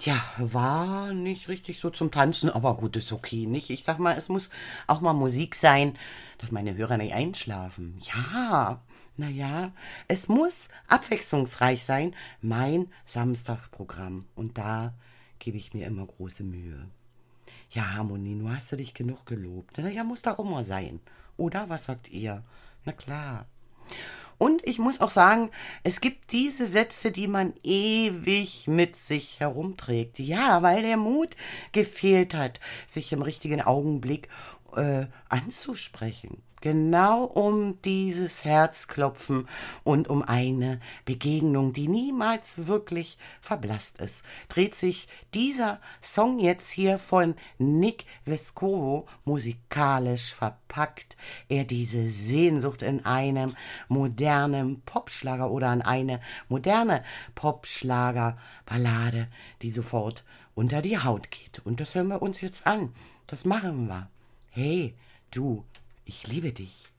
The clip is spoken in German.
Ja, war nicht richtig so zum Tanzen, aber gut, ist okay, nicht? Ich sag mal, es muss auch mal Musik sein, dass meine Hörer nicht einschlafen. Ja, naja, es muss abwechslungsreich sein, mein Samstagprogramm. Und da gebe ich mir immer große Mühe. Ja, Harmonie, du hast du dich genug gelobt. Na ja, muss da auch mal sein. Oder was sagt ihr? Na klar. Und ich muss auch sagen, es gibt diese Sätze, die man ewig mit sich herumträgt. Ja, weil der Mut gefehlt hat, sich im richtigen Augenblick anzusprechen. Genau um dieses Herzklopfen und um eine Begegnung, die niemals wirklich verblasst ist, dreht sich dieser Song jetzt hier von Nick Vescovo musikalisch verpackt. Er diese Sehnsucht in einem modernen Popschlager oder an eine moderne Popschlagerballade, die sofort unter die Haut geht. Und das hören wir uns jetzt an. Das machen wir. Hey, du, ich liebe dich.